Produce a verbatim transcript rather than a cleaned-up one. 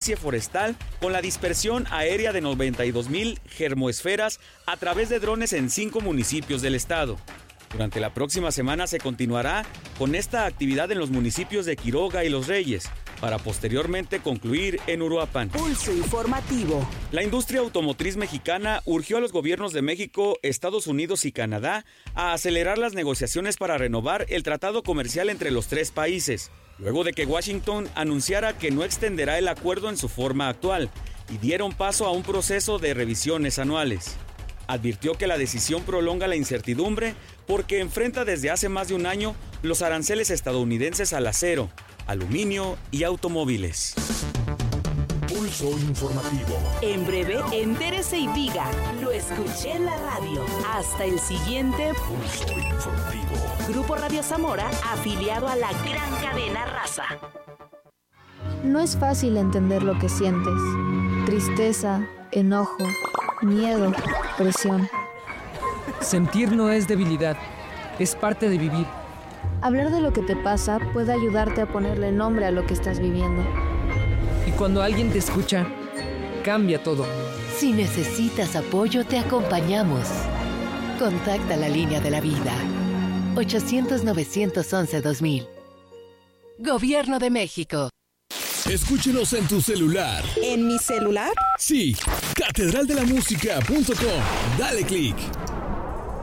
superficie forestal con la dispersión aérea de noventa y dos mil germoesferas a través de drones en cinco municipios del estado. Durante la próxima semana se continuará con esta actividad en los municipios de Quiroga y Los Reyes, para posteriormente concluir en Uruapan. Pulso informativo. La industria automotriz mexicana urgió a los gobiernos de México, Estados Unidos y Canadá a acelerar las negociaciones para renovar el tratado comercial entre los tres países, luego de que Washington anunciara que no extenderá el acuerdo en su forma actual y dieron paso a un proceso de revisiones anuales. Advirtió que la decisión prolonga la incertidumbre porque enfrenta desde hace más de un año los aranceles estadounidenses al acero, aluminio y automóviles. Pulso informativo. En breve, entérese y diga, lo escuché en la radio. Hasta el siguiente Pulso informativo. Grupo Radio Zamora, afiliado a la gran cadena Raza. No es fácil entender lo que sientes. Tristeza, enojo, miedo, presión. Sentir no es debilidad, es parte de vivir. Hablar de lo que te pasa puede ayudarte a ponerle nombre a lo que estás viviendo. Y cuando alguien te escucha, cambia todo. Si necesitas apoyo, te acompañamos. Contacta la línea de la vida. ochocientos, novecientos once, dos mil. Gobierno de México. Escúchenos en tu celular. ¿En mi celular? Sí, catedral de la música punto com. Dale click.